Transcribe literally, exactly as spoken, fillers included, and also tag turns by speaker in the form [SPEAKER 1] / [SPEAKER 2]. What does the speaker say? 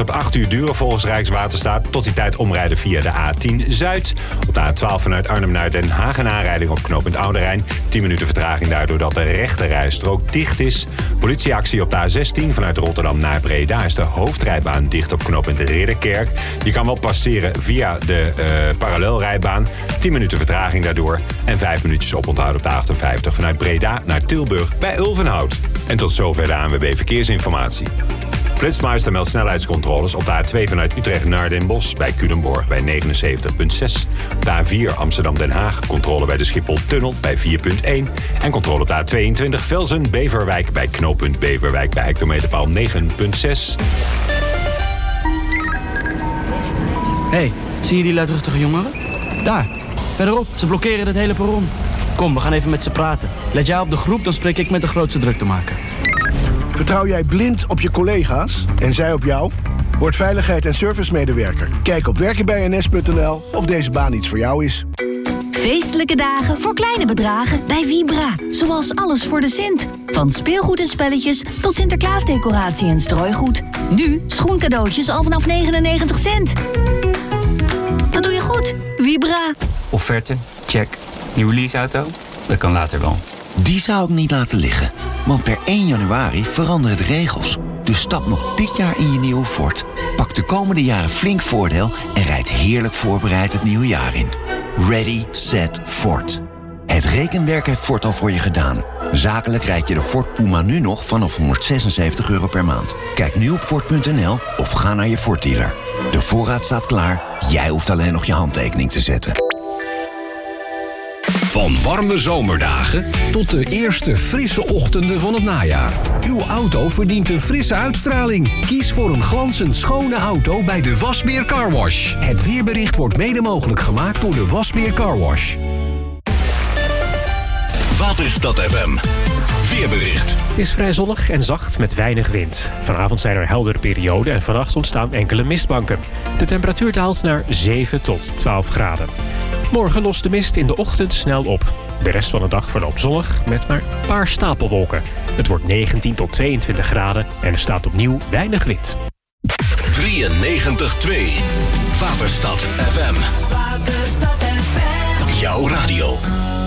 [SPEAKER 1] tot acht uur duren volgens Rijkswaterstaat. Tot die tijd omrijden via de A tien Zuid. Op de A twaalf vanuit Arnhem naar Den Haag een aanrijding op knooppunt Oude Rijn. tien minuten vertraging daardoor dat de rechte rijstrook dicht is. Politieactie op de A zestien vanuit Rotterdam naar Breda is de hoofdrijbaan dicht op knooppunt Ridderkerk. Je kan wel passeren via de uh, parallelrijbaan. tien minuten vertraging daardoor. En vijf minuutjes oponthoud op de achtenvijftig vanuit Breda naar Tilburg bij Ulvenhout. En tot zover de A N W B Verkeersinformatie. Flitsmeister meldt snelheidscontroles op de A twee vanuit Utrecht naar Den Bosch bij Culemborg bij negenenzeventig komma zes. Op de A vier Amsterdam-Den Haag controle bij de Schiphol-tunnel bij vier komma één. En controle op de A tweeëntwintig Velzen-Beverwijk bij knooppunt Beverwijk bij hectometerpaal negen komma zes.
[SPEAKER 2] Hé, hey, zie je die luidruchtige jongeren? Daar, verderop, ze blokkeren het hele perron. Kom, we gaan even met ze praten. Let jij op de groep, dan spreek ik met de grootste druktemaker.
[SPEAKER 3] Vertrouw jij blind op je collega's en zij op jou? Word veiligheid- en servicemedewerker. Kijk op werken bij n s punt n l of deze baan iets voor jou is.
[SPEAKER 4] Feestelijke dagen voor kleine bedragen bij Vibra. Zoals alles voor de Sint. Van speelgoed en spelletjes tot Sinterklaasdecoratie en strooigoed. Nu schoencadeautjes al vanaf negenennegentig cent. Dat doe je goed, Vibra.
[SPEAKER 5] Offerte? Check. Nieuwe leaseauto? Dat kan later wel.
[SPEAKER 6] Die zou ik niet laten liggen. Want per één januari veranderen de regels. Dus stap nog dit jaar in je nieuwe Ford. Pak de komende jaren flink voordeel en rijd heerlijk voorbereid het nieuwe jaar in. Ready, set, Ford. Het rekenwerk heeft Ford al voor je gedaan. Zakelijk rijd je de Ford Puma nu nog vanaf honderdzesenzeventig euro per maand. Kijk nu op Ford punt n l of ga naar je Ford dealer. De voorraad staat klaar, jij hoeft alleen nog je handtekening te zetten.
[SPEAKER 7] Van warme zomerdagen tot de eerste frisse ochtenden van het najaar. Uw auto verdient een frisse uitstraling. Kies voor een glanzend schone auto bij de Wasbeer Car Wash. Het weerbericht wordt mede mogelijk gemaakt door de Wasbeer Car Wash.
[SPEAKER 8] Waterstad F M. Weerbericht.
[SPEAKER 9] Het is vrij zonnig en zacht met weinig wind. Vanavond zijn er heldere perioden en vannacht ontstaan enkele mistbanken. De temperatuur daalt naar zeven tot twaalf graden. Morgen lost de mist in de ochtend snel op. De rest van de dag verloopt zonnig met maar een paar stapelwolken. Het wordt negentien tot tweeëntwintig graden en er staat opnieuw weinig wind.
[SPEAKER 8] drieënnegentig komma twee. Waterstad F M. Waterstad F M. Jouw radio.